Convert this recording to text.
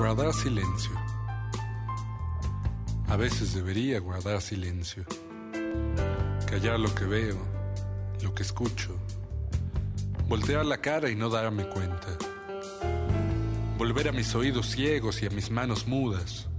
Guardar silencio. A veces debería guardar silencio. Callar lo que veo, lo que escucho. Voltear la cara y no darme cuenta. Volver a mis oídos ciegos y a mis manos mudas.